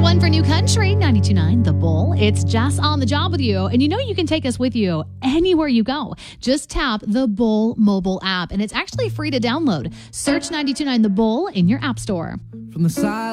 one for New Country, 92.9 The Bull. It's Jess on the job with you. And you can take us with you anywhere you go. Just tap the Bull mobile app, and it's actually free to download. Search 92.9 The Bull in your app store. From the side